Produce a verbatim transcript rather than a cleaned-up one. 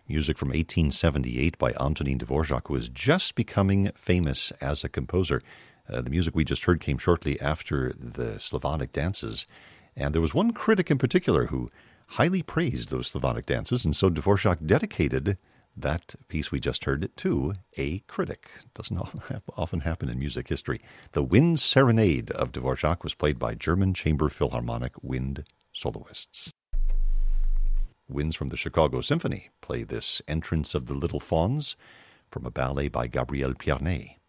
music from eighteen seventy-eight by Antonin Dvorak, who was just becoming famous as a composer. Uh, the music we just heard came shortly after the Slavonic dances, and there was one critic in particular who highly praised those Slavonic dances, and so Dvorak dedicated that piece we just heard to a critic. Doesn't often happen in music history. The Wind Serenade of Dvorak was played by German Chamber Philharmonic wind soloists. Winds from the Chicago Symphony play this Entrance of the Little Fauns from a ballet by Gabriel Pierné.